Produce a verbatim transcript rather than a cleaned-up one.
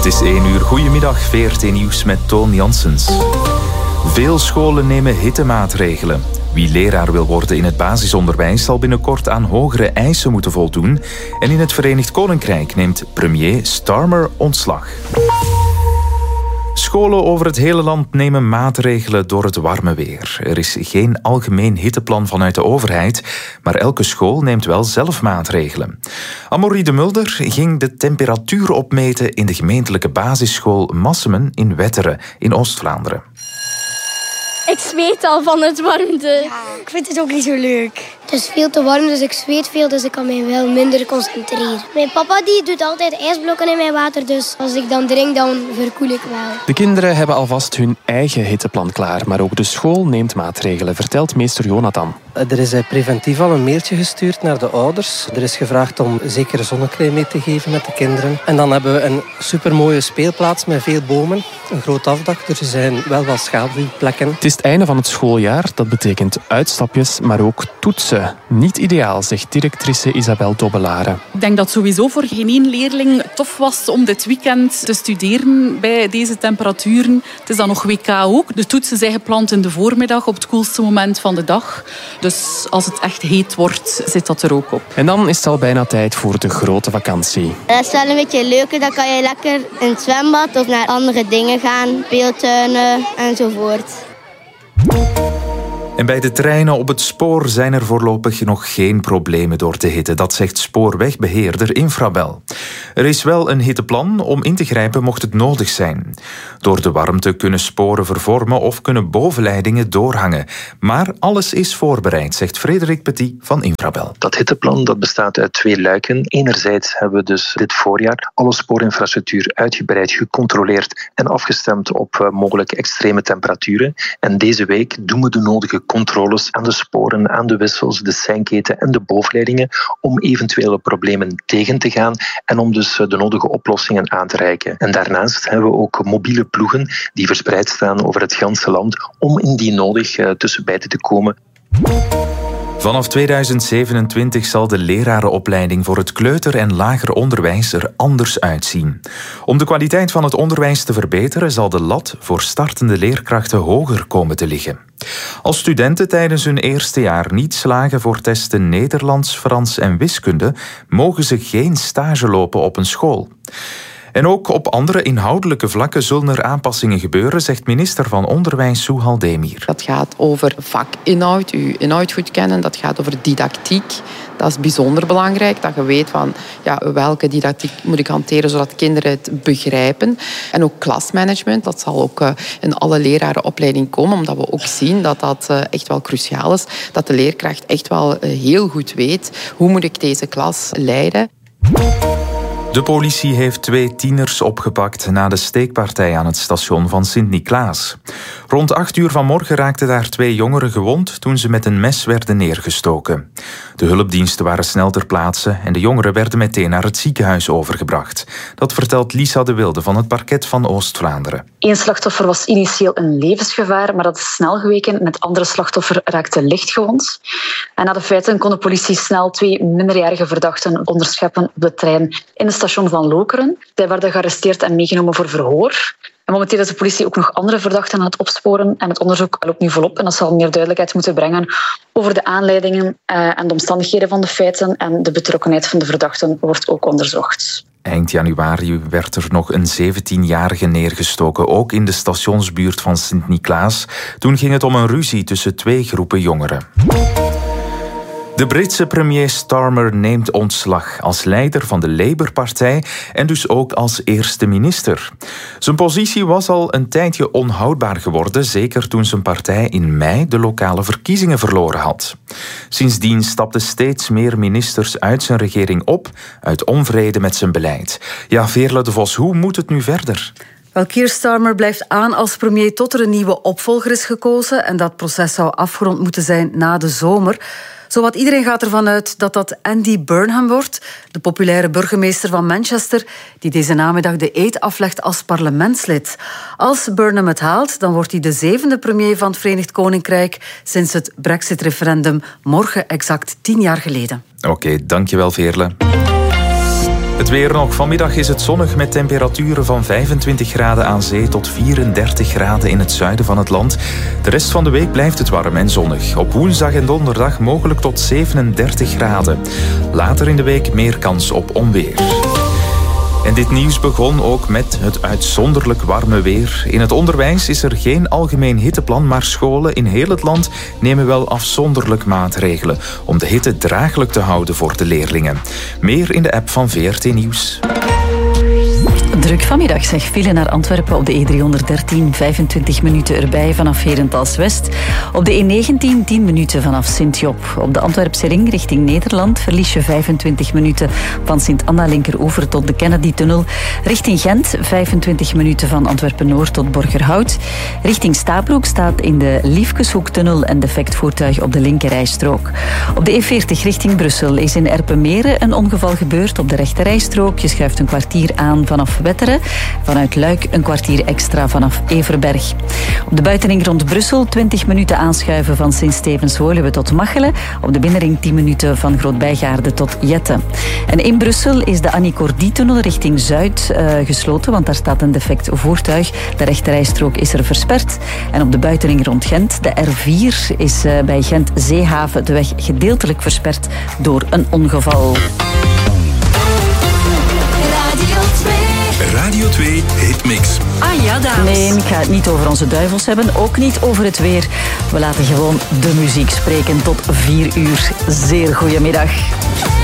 Het is één uur. Goedemiddag, V R T Nieuws met Toon Janssens. Veel scholen nemen hittemaatregelen. Wie leraar wil worden in het basisonderwijs zal binnenkort aan hogere eisen moeten voldoen. En in het Verenigd Koninkrijk neemt premier Starmer ontslag. Scholen over het hele land nemen maatregelen door het warme weer. Er is geen algemeen hitteplan vanuit de overheid, maar elke school neemt wel zelf maatregelen. Amorie de Mulder ging de temperatuur opmeten in de gemeentelijke basisschool Massemen in Wetteren in Oost-Vlaanderen. Ik zweet al van het warmte. Ja, ik vind het ook niet zo leuk. Het is veel te warm, dus ik zweet veel, dus ik kan mij wel minder concentreren. Mijn papa die doet altijd ijsblokken in mijn water, dus als ik dan drink, dan verkoel ik wel. De kinderen hebben alvast hun eigen hitteplan klaar, maar ook de school neemt maatregelen, vertelt meester Jonathan. Er is preventief al een mailtje gestuurd naar de ouders. Er is gevraagd om zeker zonnecrème mee te geven met de kinderen. En dan hebben we een supermooie speelplaats met veel bomen. Een groot afdak, er zijn wel wat schaduwplekken. Het is het einde van het schooljaar, dat betekent uitstapjes, maar ook toetsen. Niet ideaal, zegt directrice Isabel Dobbelare. Ik denk dat sowieso voor geen één leerling tof was om dit weekend te studeren bij deze temperaturen. Het is dan nog W K ook. De toetsen zijn gepland in de voormiddag op het koelste moment van de dag. Dus als het echt heet wordt, zit dat er ook op. En dan is het al bijna tijd voor de grote vakantie. Dat is wel een beetje leuker. Dan kan je lekker in het zwembad of naar andere dingen gaan. Speeltuinen enzovoort. En bij de treinen op het spoor zijn er voorlopig nog geen problemen door de hitte. Dat zegt spoorwegbeheerder Infrabel. Er is wel een hitteplan om in te grijpen mocht het nodig zijn. Door de warmte kunnen sporen vervormen of kunnen bovenleidingen doorhangen. Maar alles is voorbereid, zegt Frederik Petit van Infrabel. Dat hitteplan dat bestaat uit twee luiken. Enerzijds hebben we dus dit voorjaar alle spoorinfrastructuur uitgebreid gecontroleerd en afgestemd op uh, mogelijke extreme temperaturen. En deze week doen we de nodige controles aan de sporen, aan de wissels, de seinketen en de bovenleidingen om eventuele problemen tegen te gaan en om dus de nodige oplossingen aan te reiken. En daarnaast hebben we ook mobiele ploegen die verspreid staan over het ganse land om indien nodig uh, tussen beiden te komen. Vanaf tweeduizend zevenentwintig zal de lerarenopleiding voor het kleuter- en lager onderwijs er anders uitzien. Om de kwaliteit van het onderwijs te verbeteren zal de lat voor startende leerkrachten hoger komen te liggen. Als studenten tijdens hun eerste jaar niet slagen voor testen Nederlands, Frans en wiskunde, mogen ze geen stage lopen op een school. En ook op andere inhoudelijke vlakken zullen er aanpassingen gebeuren, zegt minister van Onderwijs Souhal Demir. Dat gaat over vakinhoud, uw inhoud goed kennen. Dat gaat over didactiek. Dat is bijzonder belangrijk, dat je weet van ja, welke didactiek moet ik hanteren zodat kinderen het begrijpen. En ook klasmanagement, dat zal ook in alle lerarenopleiding komen, omdat we ook zien dat dat echt wel cruciaal is. Dat de leerkracht echt wel heel goed weet hoe moet ik deze klas leiden. De politie heeft twee tieners opgepakt na de steekpartij aan het station van Sint-Niklaas. Rond acht uur vanmorgen raakten daar twee jongeren gewond toen ze met een mes werden neergestoken. De hulpdiensten waren snel ter plaatse en de jongeren werden meteen naar het ziekenhuis overgebracht. Dat vertelt Lisa de Wilde van het parket van Oost-Vlaanderen. Eén slachtoffer was initieel een levensgevaar, maar dat is snel geweken en het andere slachtoffer raakte lichtgewond. En na de feiten kon de politie snel twee minderjarige verdachten onderscheppen op de trein in het station van Lokeren. Zij werden gearresteerd en meegenomen voor verhoor. En momenteel is de politie ook nog andere verdachten aan het opsporen en het onderzoek loopt nu volop. En dat zal meer duidelijkheid moeten brengen over de aanleidingen en de omstandigheden van de feiten. En de betrokkenheid van de verdachten wordt ook onderzocht. Eind januari werd er nog een zeventienjarige neergestoken, ook in de stationsbuurt van Sint-Niklaas. Toen ging het om een ruzie tussen twee groepen jongeren. De Britse premier Starmer neemt ontslag als leider van de Labour-partij en dus ook als eerste minister. Zijn positie was al een tijdje onhoudbaar geworden, zeker toen zijn partij in mei de lokale verkiezingen verloren had. Sindsdien stapten steeds meer ministers uit zijn regering op, uit onvrede met zijn beleid. Ja, Veerle de Vos, hoe moet het nu verder? Wel, Keir Starmer blijft aan als premier tot er een nieuwe opvolger is gekozen en dat proces zou afgerond moeten zijn na de zomer. Zowat iedereen gaat ervan uit dat dat Andy Burnham wordt, de populaire burgemeester van Manchester, die deze namiddag de eed aflegt als parlementslid. Als Burnham het haalt, dan wordt hij de zevende premier van het Verenigd Koninkrijk sinds het Brexit-referendum morgen exact tien jaar geleden. Oké, okay, dankjewel Veerle. Het weer nog. Vanmiddag is het zonnig met temperaturen van vijfentwintig graden aan zee tot vierendertig graden in het zuiden van het land. De rest van de week blijft het warm en zonnig. Op woensdag en donderdag mogelijk tot zevenendertig graden. Later in de week meer kans op onweer. En dit nieuws begon ook met het uitzonderlijk warme weer. In het onderwijs is er geen algemeen hitteplan, maar scholen in heel het land nemen wel afzonderlijk maatregelen om de hitte draaglijk te houden voor de leerlingen. Meer in de app van V R T Nieuws. Druk vanmiddag, zeg. File naar Antwerpen op de E driehonderddertien, vijfentwintig minuten erbij vanaf Herentals-West. Op de E negentien, tien minuten vanaf Sint-Job. Op de Antwerpse ring richting Nederland verlies je vijfentwintig minuten van Sint-Anna-Linkeroever tot de Kennedy-tunnel. Richting Gent, vijfentwintig minuten van Antwerpen-Noord tot Borgerhout. Richting Stabroek staat in de Liefkeshoektunnel een defect voertuig op de linkerrijstrook. Op de E veertig richting Brussel is in Erpenmeren een ongeval gebeurd op de rechterrijstrook. Je schuift een kwartier aan vanaf Wetteren. Vanuit Luik een kwartier extra vanaf Everberg. Op de buitenring rond Brussel twintig minuten aanschuiven van Sint-Stevens-Woluwe tot Machelen. Op de binnenring tien minuten van Groot-Bijgaarde tot Jette. En in Brussel is de Annie Cordy-tunnel richting Zuid uh, gesloten, want daar staat een defect voertuig. De rechterrijstrook is er versperd. En op de buitenring rond Gent, de R vier, is uh, bij Gent-Zeehaven de weg gedeeltelijk versperd door een ongeval. Radio twee Hitmix. Ah ja, dames. Nee, ik ga het niet over onze duivels hebben, ook niet over het weer. We laten gewoon de muziek spreken tot vier uur. Zeer goedemiddag.